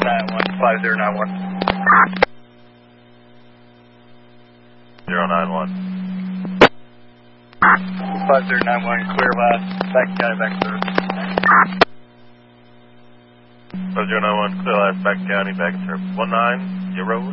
5091. 091. 5091, clear last, back county, back service. 5091, clear last, back county, back service. 190.